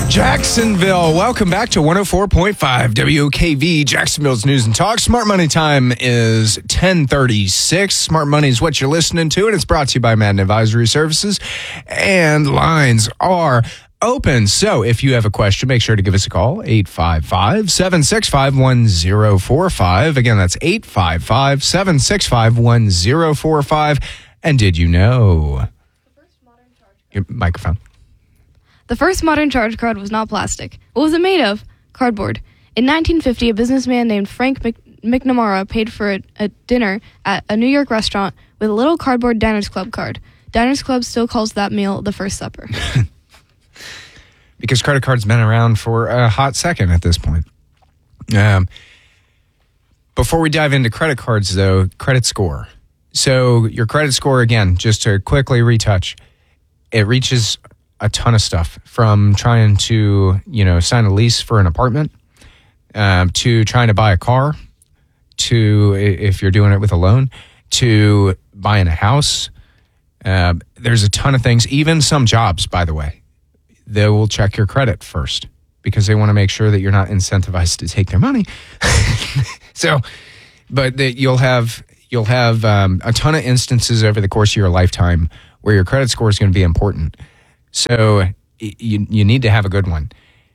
Jacksonville, welcome back to 104.5 WOKV, Jacksonville's News and Talk. Smart Money time is 10:36. Smart Money is what you're listening to, and it's brought to you by Madden Advisory Services. And lines are open. So if you have a question, make sure to give us a call, 855-765-1045. Again, that's 855-765-1045. And did you know? Your microphone. The first modern charge card was not plastic. What was it made of? Cardboard. In 1950, a businessman named Frank McNamara paid for a dinner at a New York restaurant with a little cardboard Diners Club card. Diners Club still calls that meal the first supper. Because credit cards been around for a hot second at this point. Before we dive into credit cards, though, credit score. So your credit score, again, just to quickly retouch, it reaches a ton of stuff, from trying to, sign a lease for an apartment, to trying to buy a car, to, if you're doing it with a loan, to buying a house. There's a ton of things, even some jobs, by the way. They will check your credit first because they want to make sure that you're not incentivized to take their money. You'll have a ton of instances over the course of your lifetime where your credit score is going to be important. So you need to have a good one.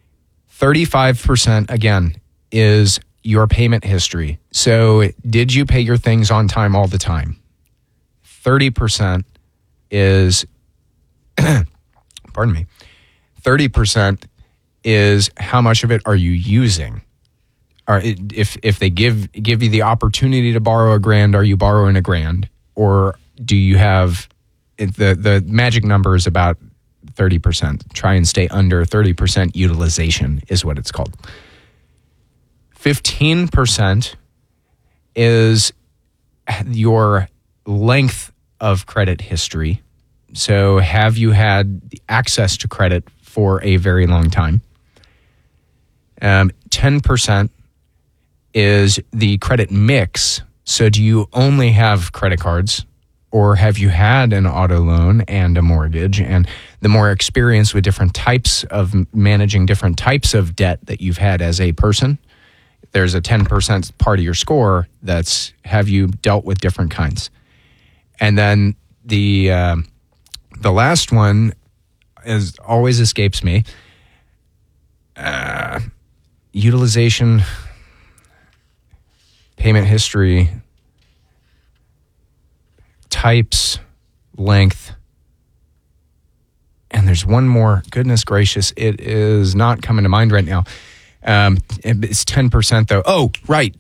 35%, again, is your payment history. So did you pay your things on time all the time? 30% is, pardon me, 30% is how much of it are you using? Or if they give you the opportunity to borrow $1,000, are you borrowing $1,000? Or do you have, the magic number is about 30%. Try and stay under 30% utilization is what it's called. 15% is your length of credit history. So have you had access to credit for a very long time? 10% is the credit mix. So do you only have credit cards, or have you had an auto loan and a mortgage? And the more experience with different types of managing different types of debt that you've had as a person, there's a 10% part of your score that's have you dealt with different kinds. And then the last one always escapes me. Utilization, payment history, types, length, and there's one more. Goodness gracious, it is not coming to mind right now. It's 10% though. Oh, right.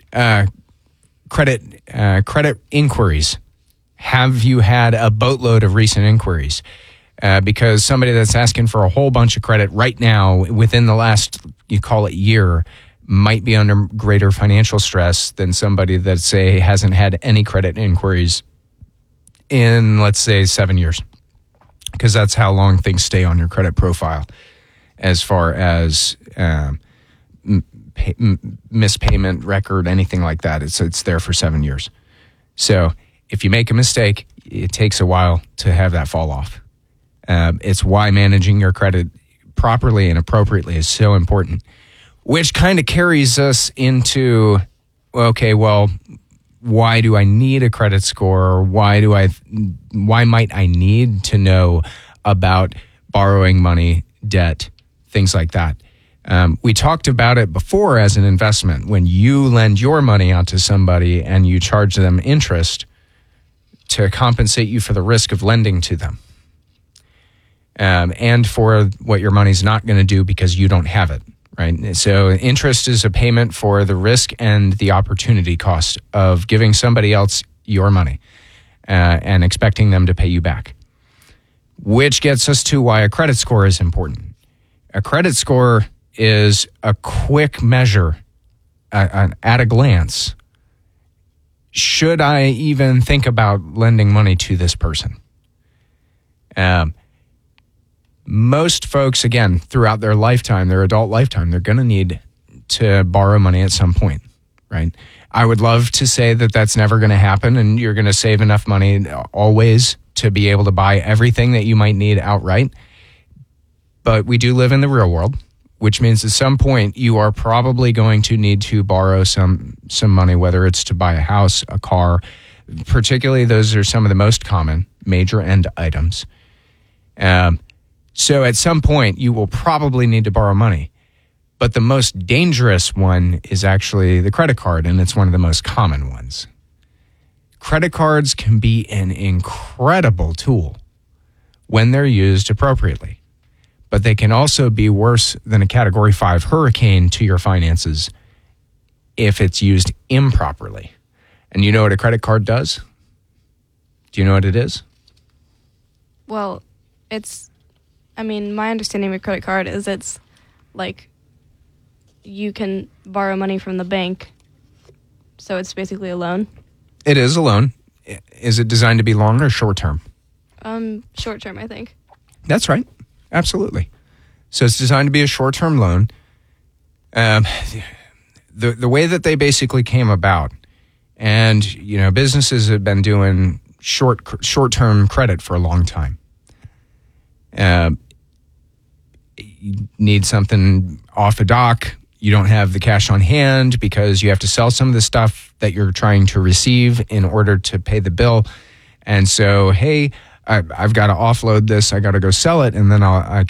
Credit inquiries. Have you had a boatload of recent inquiries? Because somebody that's asking for a whole bunch of credit right now within the last, you call it year, might be under greater financial stress than somebody that, say, hasn't had any credit inquiries in, let's say, 7 years, because that's how long things stay on your credit profile as far as mispayment record, anything like that. It's there for 7 years. So if you make a mistake, it takes a while to have that fall off. It's why managing your credit properly and appropriately is so important, which kind of carries us into, okay, well, why do I need a credit score? Why might I need to know about borrowing money, debt, things like that? We talked about it before as an investment. When you lend your money out to somebody and you charge them interest to compensate you for the risk of lending to them, and for what your money's not going to do because you don't have it. Right. So interest is a payment for the risk and the opportunity cost of giving somebody else your money and expecting them to pay you back, which gets us to why a credit score is important. A credit score is a quick measure at a glance. Should I even think about lending money to this person? Most folks, again, throughout their lifetime, their adult lifetime, they're going to need to borrow money at some point, right? I would love to say that that's never going to happen and you're going to save enough money always to be able to buy everything that you might need outright. But we do live in the real world which means at some point you are probably going to need to borrow some money, whether it's to buy a house, a car. Particularly, those are some of the most common major end items. So at some point, you will probably need to borrow money. But the most dangerous one is actually the credit card, and it's one of the most common ones. Credit cards can be an incredible tool when they're used appropriately, but they can also be worse than a Category 5 hurricane to your finances if it's used improperly. And you know what a credit card does? Do you know what it is? Well, my understanding of a credit card is it's like you can borrow money from the bank, so it's basically a loan. It is a loan. Is it designed to be long or short term? Short term, I think. That's right. Absolutely. So it's designed to be a short-term loan. The way that they basically came about, and businesses have been doing short-term credit for a long time. You need something off a dock. You don't have the cash on hand because you have to sell some of the stuff that you're trying to receive in order to pay the bill. And so, hey, I've got to offload this. I got to go sell it, and then I